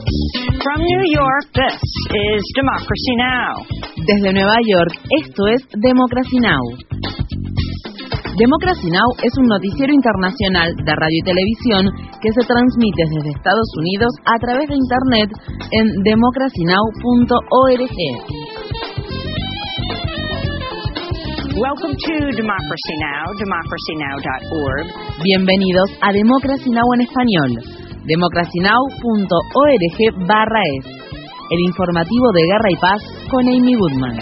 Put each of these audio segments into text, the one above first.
From New York, this is Democracy Now! Desde Nueva York, esto es Democracy Now! Democracy Now! Es un noticiero internacional de radio y televisión que se transmite desde Estados Unidos a través de Internet en democracynow.org. Welcome to Democracy Now!, democracynow.org. Bienvenidos a Democracy Now! En español, democracynow.org/es, el informativo de Guerra y Paz con Amy Goodman.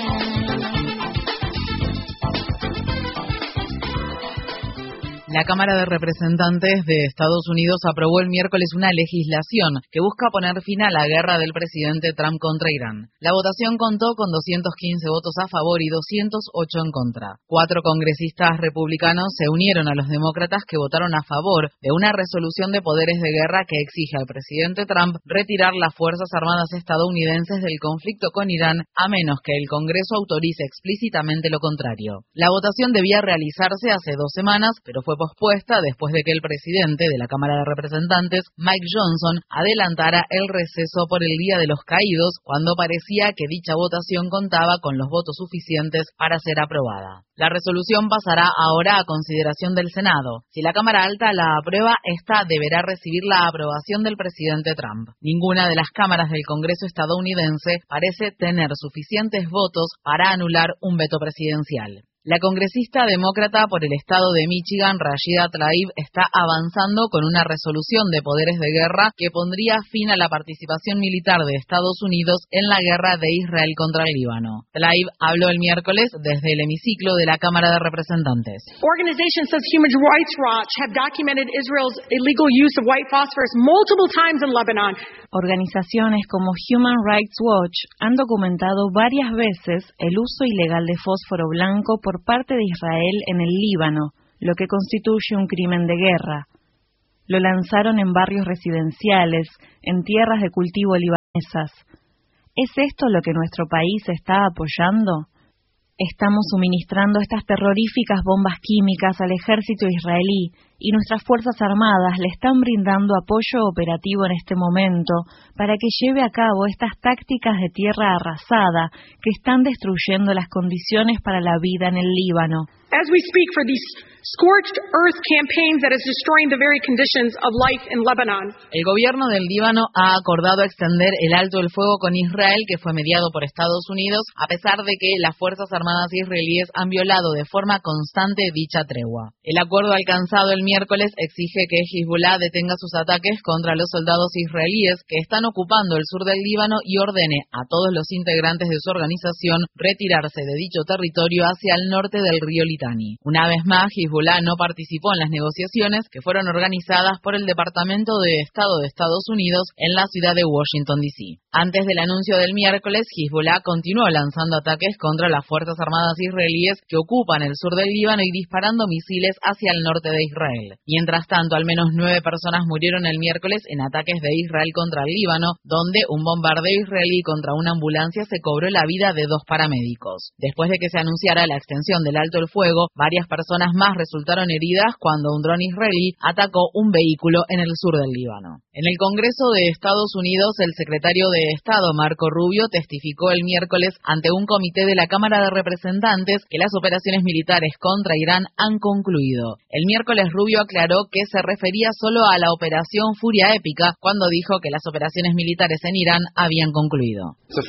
La Cámara de Representantes de Estados Unidos aprobó el miércoles una legislación que busca poner fin a la guerra del presidente Trump contra Irán. La votación contó con 215 votos a favor y 208 en contra. 4 congresistas republicanos se unieron a los demócratas que votaron a favor de una resolución de poderes de guerra que exige al presidente Trump retirar las Fuerzas Armadas estadounidenses del conflicto con Irán a menos que el Congreso autorice explícitamente lo contrario. La votación debía realizarse hace 2 semanas, pero fue pospuesta después de que el presidente de la Cámara de Representantes, Mike Johnson, adelantara el receso por el Día de los Caídos, cuando parecía que dicha votación contaba con los votos suficientes para ser aprobada. La resolución pasará ahora a consideración del Senado. Si la Cámara Alta la aprueba, esta deberá recibir la aprobación del presidente Trump. Ninguna de las cámaras del Congreso estadounidense parece tener suficientes votos para anular un veto presidencial. La congresista demócrata por el estado de Michigan, Rashida Tlaib, está avanzando con una resolución de poderes de guerra que pondría fin a la participación militar de Estados Unidos en la guerra de Israel contra el Líbano. Tlaib habló el miércoles desde el hemiciclo de la Cámara de Representantes. Organizations such as Human Rights Watch have documented Israel's illegal use of white phosphorus multiple times in Lebanon. Organizaciones como Human Rights Watch han documentado varias veces el uso ilegal de fósforo blanco por parte de Israel en el Líbano, lo que constituye un crimen de guerra. Lo lanzaron en barrios residenciales, en tierras de cultivo libanesas. ¿Es esto lo que nuestro país está apoyando? Estamos suministrando estas terroríficas bombas químicas al ejército israelí y nuestras Fuerzas Armadas le están brindando apoyo operativo en este momento para que lleve a cabo estas tácticas de tierra arrasada que están destruyendo las condiciones para la vida en el Líbano. As we speak for these scorched earth campaigns that is destroying the very conditions of life in Lebanon. El gobierno del Líbano ha acordado extender el alto el fuego con Israel, que fue mediado por Estados Unidos, a pesar de que las Fuerzas Armadas israelíes han violado de forma constante dicha tregua. El acuerdo alcanzado el miércoles exige que Hezbollah detenga sus ataques contra los soldados israelíes que están ocupando el sur del Líbano y ordene a todos los integrantes de su organización retirarse de dicho territorio hacia el norte del río Litani. Una vez más, Hezbollah no participó en las negociaciones que fueron organizadas por el Departamento de Estado de Estados Unidos en la ciudad de Washington, D.C. Antes del anuncio del miércoles, Hezbollah continuó lanzando ataques contra las Fuerzas Armadas israelíes que ocupan el sur del Líbano y disparando misiles hacia el norte de Israel. Mientras tanto, al menos 9 personas murieron el miércoles en ataques de Israel contra el Líbano, donde un bombardeo israelí contra una ambulancia se cobró la vida de 2 paramédicos. Después de que se anunciara la extensión del alto el fuego, varias personas más resultaron heridas cuando un dron israelí atacó un vehículo en el sur del Líbano. En el Congreso de Estados Unidos, el secretario de Estado, Marco Rubio, testificó el miércoles ante un comité de la Cámara de Representantes que las operaciones militares contra Irán han concluido. El miércoles Rubio aclaró que se refería solo a la operación Furia Épica cuando dijo que las operaciones militares en Irán habían concluido. Esto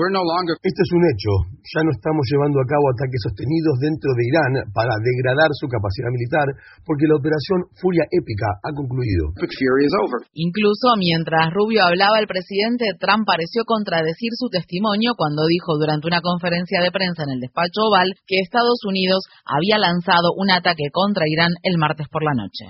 es un hecho. Ya no estamos llevando a cabo ataques sostenidos dentro de Irán para degradar su capacidad militar, porque la operación Furia Épica ha concluido. Incluso mientras Rubio hablaba, el presidente Trump pareció contradecir su testimonio cuando dijo durante una conferencia de prensa en el despacho Oval que Estados Unidos había lanzado un ataque contra Irán el martes por la noche.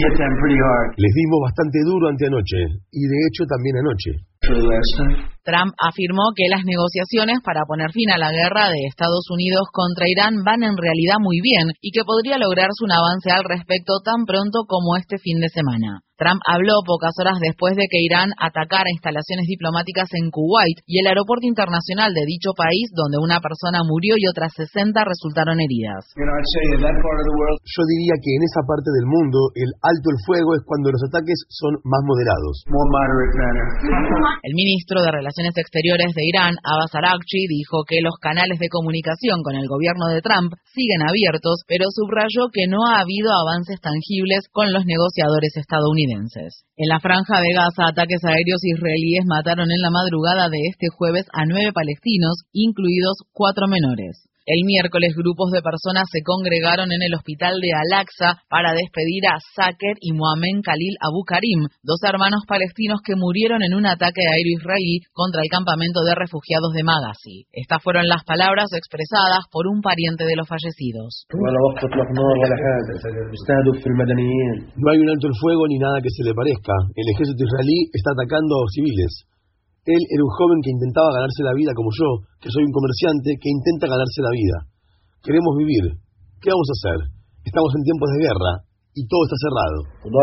Les dimos bastante duro anteanoche, y de hecho también anoche. Trump afirmó que las negociaciones para poner fin a la guerra de Estados Unidos contra Irán van en realidad muy bien y que podría lograrse un avance al respecto tan pronto como este fin de semana. Trump habló pocas horas después de que Irán atacara instalaciones diplomáticas en Kuwait y el aeropuerto internacional de dicho país, donde una persona murió y otras 60 resultaron heridas. Yo diría que en esa parte del mundo el alto el fuego es cuando los ataques son más moderados. El ministro de Relaciones Exteriores de Irán, Abbas Araghchi, dijo que los canales de comunicación con el gobierno de Trump siguen abiertos, pero subrayó que no ha habido avances tangibles con los negociadores estadounidenses. En la franja de Gaza, ataques aéreos israelíes mataron en la madrugada de este jueves a 9 palestinos, incluidos 4 menores. El miércoles, grupos de personas se congregaron en el hospital de Al-Aqsa para despedir a Saker y Mohamed Khalil Abu Karim, 2 hermanos palestinos que murieron en un ataque aéreo israelí contra el campamento de refugiados de Maghazi. Estas fueron las palabras expresadas por un pariente de los fallecidos. No hay un alto el fuego ni nada que se le parezca. El ejército israelí está atacando a civiles. Él era un joven que intentaba ganarse la vida como yo, que soy un comerciante que intenta ganarse la vida. Queremos vivir. ¿Qué vamos a hacer? Estamos en tiempos de guerra y todo está cerrado.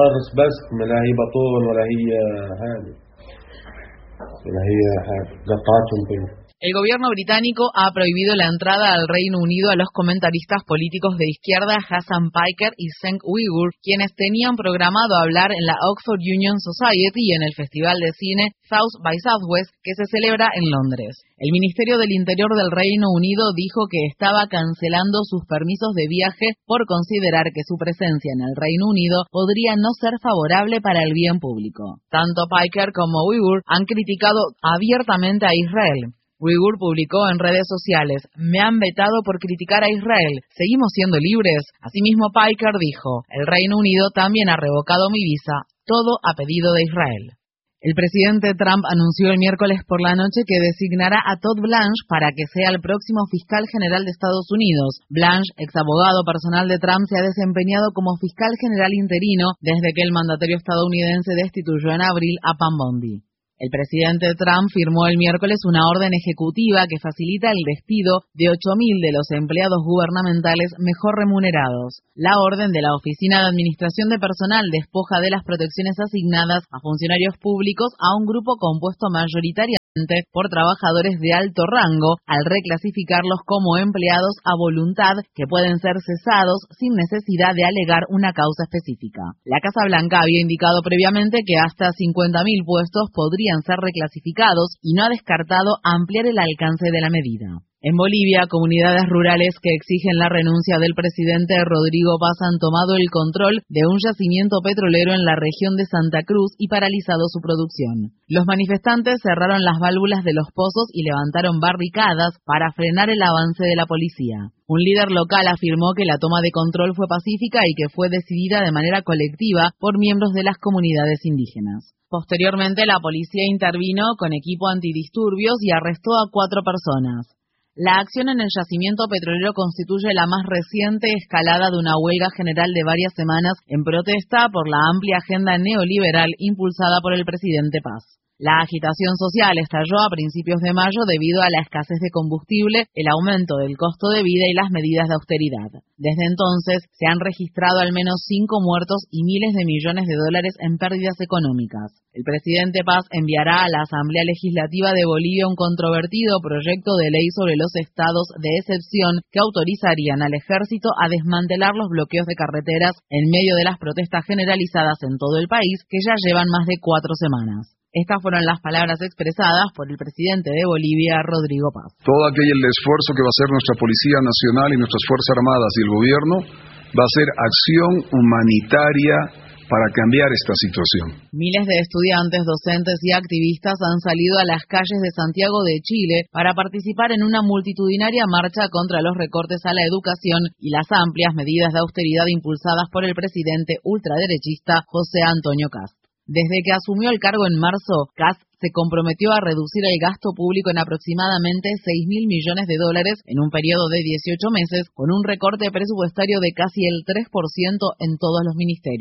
El gobierno británico ha prohibido la entrada al Reino Unido a los comentaristas políticos de izquierda Hassan Piker y Cenk Uygur, quienes tenían programado hablar en la Oxford Union Society y en el Festival de Cine South by Southwest, que se celebra en Londres. El Ministerio del Interior del Reino Unido dijo que estaba cancelando sus permisos de viaje por considerar que su presencia en el Reino Unido podría no ser favorable para el bien público. Tanto Piker como Uygur han criticado abiertamente a Israel. Uygur publicó en redes sociales: "Me han vetado por criticar a Israel. ¿Seguimos siendo libres?". Asimismo, Piker dijo: "El Reino Unido también ha revocado mi visa, todo a pedido de Israel". El presidente Trump anunció el miércoles por la noche que designará a Todd Blanche para que sea el próximo fiscal general de Estados Unidos. Blanche, ex abogado personal de Trump, se ha desempeñado como fiscal general interino desde que el mandatario estadounidense destituyó en abril a Pam Bondi. El presidente Trump firmó el miércoles una orden ejecutiva que facilita el despido de 8.000 de los empleados gubernamentales mejor remunerados. La orden de la Oficina de Administración de Personal despoja de las protecciones asignadas a funcionarios públicos a un grupo compuesto mayoritariamente por trabajadores de alto rango, al reclasificarlos como empleados a voluntad que pueden ser cesados sin necesidad de alegar una causa específica. La Casa Blanca había indicado previamente que hasta 50.000 puestos podrían ser reclasificados y no ha descartado ampliar el alcance de la medida. En Bolivia, comunidades rurales que exigen la renuncia del presidente Rodrigo Paz han tomado el control de un yacimiento petrolero en la región de Santa Cruz y paralizado su producción. Los manifestantes cerraron las válvulas de los pozos y levantaron barricadas para frenar el avance de la policía. Un líder local afirmó que la toma de control fue pacífica y que fue decidida de manera colectiva por miembros de las comunidades indígenas. Posteriormente, la policía intervino con equipo antidisturbios y arrestó a 4 personas. La acción en el yacimiento petrolero constituye la más reciente escalada de una huelga general de varias semanas en protesta por la amplia agenda neoliberal impulsada por el presidente Paz. La agitación social estalló a principios de mayo debido a la escasez de combustible, el aumento del costo de vida y las medidas de austeridad. Desde entonces, se han registrado al menos 5 muertos y miles de millones de dólares en pérdidas económicas. El presidente Paz enviará a la Asamblea Legislativa de Bolivia un controvertido proyecto de ley sobre los estados de excepción que autorizarían al ejército a desmantelar los bloqueos de carreteras en medio de las protestas generalizadas en todo el país que ya llevan más de 4 semanas. Estas fueron las palabras expresadas por el presidente de Bolivia, Rodrigo Paz. Todo aquel esfuerzo que va a hacer nuestra Policía Nacional y nuestras Fuerzas Armadas y el gobierno va a ser acción humanitaria para cambiar esta situación. Miles de estudiantes, docentes y activistas han salido a las calles de Santiago de Chile para participar en una multitudinaria marcha contra los recortes a la educación y las amplias medidas de austeridad impulsadas por el presidente ultraderechista José Antonio Kast. Desde que asumió el cargo en marzo, Kast se comprometió a reducir el gasto público en aproximadamente $6.000 millones en un periodo de 18 meses, con un recorte presupuestario de casi el 3% en todos los ministerios.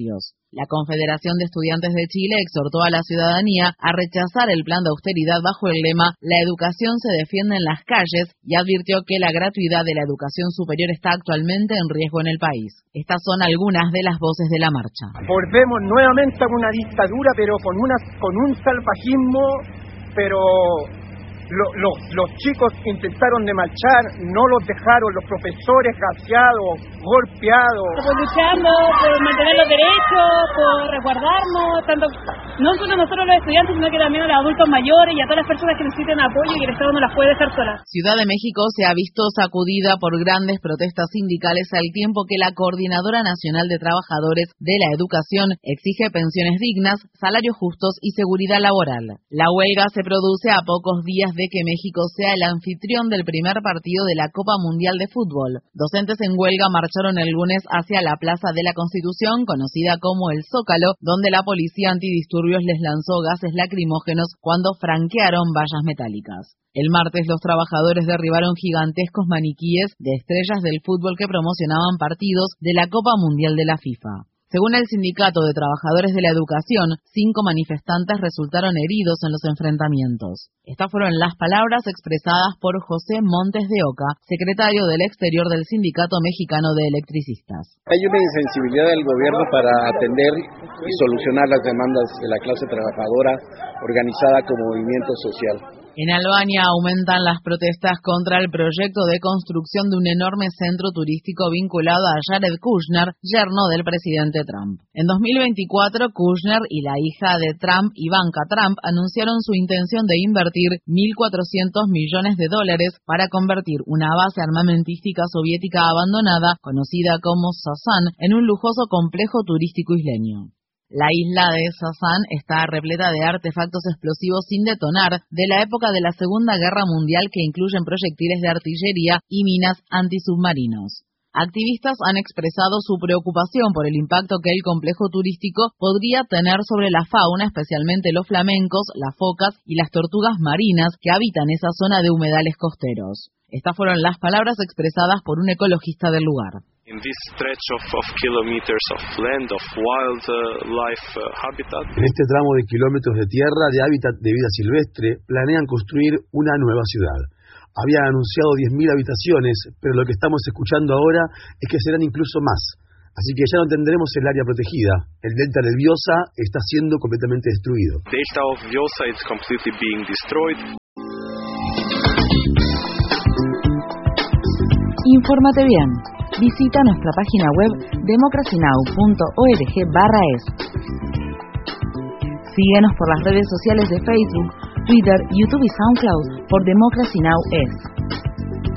La Confederación de Estudiantes de Chile exhortó a la ciudadanía a rechazar el plan de austeridad bajo el lema "La educación se defiende en las calles" y advirtió que la gratuidad de la educación superior está actualmente en riesgo en el país. Estas son algunas de las voces de la marcha. Volvemos nuevamente a una dictadura, pero con un salvajismo, pero los chicos intentaron de marchar, no los dejaron, los profesores gaseados, golpeados. Luchando por mantener los derechos, por resguardarnos, tanto no solo nosotros los estudiantes, sino que también a los adultos mayores y a todas las personas que necesiten apoyo y el Estado no las puede dejar solas. Ciudad de México se ha visto sacudida por grandes protestas sindicales al tiempo que la Coordinadora Nacional de Trabajadores de la Educación exige pensiones dignas, salarios justos y seguridad laboral. La huelga se produce a pocos días de que México sea el anfitrión del primer partido de la Copa Mundial de Fútbol. Docentes en huelga marcharon el lunes hacia la Plaza de la Constitución, conocida como el Zócalo, donde la policía antidisturbios les lanzó gases lacrimógenos cuando franquearon vallas metálicas. El martes los trabajadores derribaron gigantescos maniquíes de estrellas del fútbol que promocionaban partidos de la Copa Mundial de la FIFA. Según el Sindicato de Trabajadores de la Educación, 5 manifestantes resultaron heridos en los enfrentamientos. Estas fueron las palabras expresadas por José Montes de Oca, secretario del Exterior del Sindicato Mexicano de Electricistas. Hay una insensibilidad del gobierno para atender y solucionar las demandas de la clase trabajadora organizada como movimiento social. En Albania aumentan las protestas contra el proyecto de construcción de un enorme centro turístico vinculado a Jared Kushner, yerno del presidente Trump. En 2024, Kushner y la hija de Trump, Ivanka Trump, anunciaron su intención de invertir $1.400 millones para convertir una base armamentística soviética abandonada, conocida como Sazan, en un lujoso complejo turístico isleño. La isla de Sazan está repleta de artefactos explosivos sin detonar de la época de la Segunda Guerra Mundial que incluyen proyectiles de artillería y minas antisubmarinos. Activistas han expresado su preocupación por el impacto que el complejo turístico podría tener sobre la fauna, especialmente los flamencos, las focas y las tortugas marinas que habitan esa zona de humedales costeros. Estas fueron las palabras expresadas por un ecologista del lugar. In this stretch of kilometers of land of wildlife habitat. En este tramo de kilómetros de tierra de hábitat de vida silvestre, planean construir una nueva ciudad. Habían anunciado 10.000 habitaciones, pero lo que estamos escuchando ahora es que serán incluso más. Así que ya no tendremos el área protegida. El delta del Vjosa está siendo completamente destruido. Delta of Vjosa is completely being destroyed. Infórmate bien. Visita nuestra página web democracynow.org/es. Síguenos por las redes sociales de Facebook, Twitter, YouTube y SoundCloud por Democracy Now! Es.